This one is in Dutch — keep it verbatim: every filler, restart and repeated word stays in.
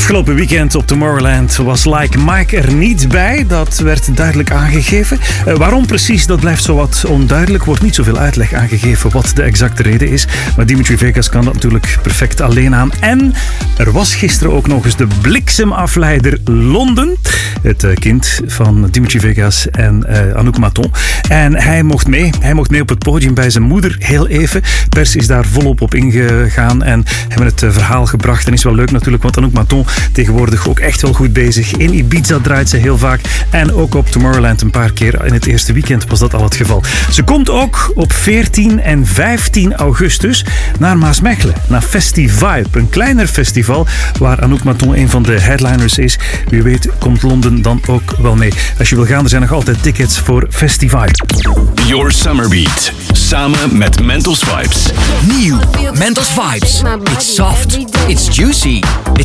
Afgelopen weekend op Tomorrowland was Like Mike er niet bij. Dat werd duidelijk aangegeven. Uh, waarom precies, dat blijft zowat onduidelijk. Wordt niet zoveel uitleg aangegeven wat de exacte reden is. Maar Dimitri Vegas kan dat natuurlijk perfect alleen aan. En er was gisteren ook nog eens de bliksemafleider Londen. Het uh, kind van Dimitri Vegas en uh, Anouk Maton. En hij mocht mee. Hij mocht mee op het podium bij zijn moeder. Heel even. Pers is daar volop op ingegaan en hebben het uh, verhaal gebracht. En is wel leuk natuurlijk, want Anouk Maton tegenwoordig ook echt wel goed bezig. In Ibiza draait ze heel vaak. En ook op Tomorrowland een paar keer. In het eerste weekend was dat al het geval. Ze komt ook op veertien en vijftien augustus naar Maasmechelen. Naar Festivibe. Een kleiner festival waar Anouk Maton een van de headliners is. Wie weet komt Londen dan ook wel mee. Als je wil gaan, er zijn nog altijd tickets voor Festivibe. Your Summer Beat. Samen met Mentos Vibes. Nieuw. Mentos Vibes. It's soft. It's juicy.